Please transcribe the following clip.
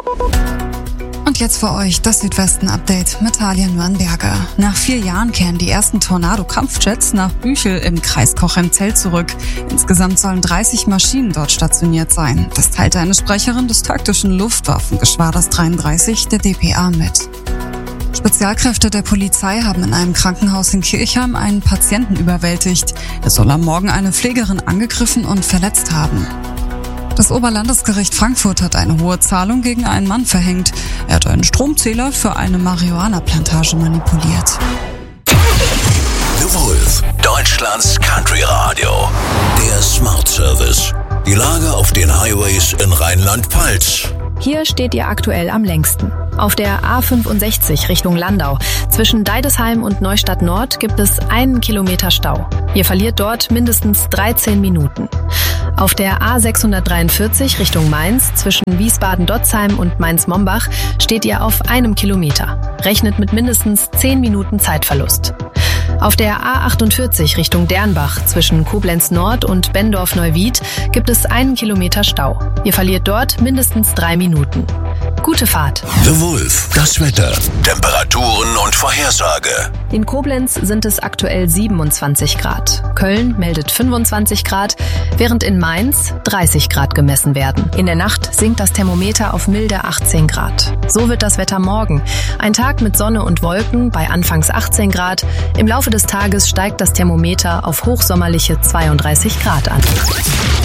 Und jetzt für euch das Südwesten-Update mit Talia Nürnberger. Nach 4 Jahren kehren die ersten Tornado-Kampfjets nach Büchel im Kreis Cochem-Zell zurück. Insgesamt sollen 30 Maschinen dort stationiert sein. Das teilte eine Sprecherin des taktischen Luftwaffengeschwaders 33 der dpa mit. Spezialkräfte der Polizei haben in einem Krankenhaus in Kirchheim einen Patienten überwältigt. Er soll am Morgen eine Pflegerin angegriffen und verletzt haben. Das Oberlandesgericht Frankfurt hat eine hohe Zahlung gegen einen Mann verhängt. Er hat einen Stromzähler für eine Marihuana-Plantage manipuliert. The Wolf, Deutschlands Country Radio. Der Smart Service. Die Lage auf den Highways in Rheinland-Pfalz. Hier steht ihr aktuell am längsten. Auf der A65 Richtung Landau. Zwischen Deidesheim und Neustadt Nord gibt es 1 Kilometer Stau. Ihr verliert dort mindestens 13 Minuten. Auf der A643 Richtung Mainz zwischen Wiesbaden-Dotzheim und Mainz-Mombach steht ihr auf 1 Kilometer. Rechnet mit mindestens 10 Minuten Zeitverlust. Auf der A48 Richtung Dernbach zwischen Koblenz Nord und Bendorf-Neuwied gibt es 1 Kilometer Stau. Ihr verliert dort mindestens 3 Minuten. Gute Fahrt. The Wolf, das Wetter, Temperaturen und Vorhersage. In Koblenz sind es aktuell 27 Grad. Köln meldet 25 Grad, während in Mainz 30 Grad gemessen werden. In der Nacht sinkt das Thermometer auf milde 18 Grad. So wird das Wetter morgen. Ein Tag mit Sonne und Wolken bei anfangs 18 Grad. Im Laufe des Tages steigt das Thermometer auf hochsommerliche 32 Grad an.